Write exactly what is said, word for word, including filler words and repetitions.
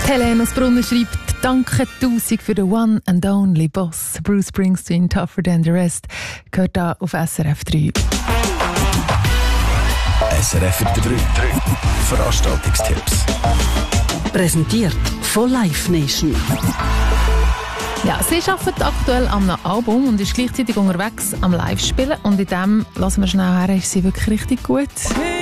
Helene aus Brunnen schreibt, danke tausend für den One and Only Boss. Bruce Springsteen, Tougher Than The Rest. Gehört da auf S R F drei. S R F drei. Veranstaltungstipps. Präsentiert von Live Nation. Ja, sie arbeitet aktuell an einem Album und ist gleichzeitig unterwegs am Live-Spielen. Und in dem, lassen wir schnell her, ist sie wirklich richtig gut.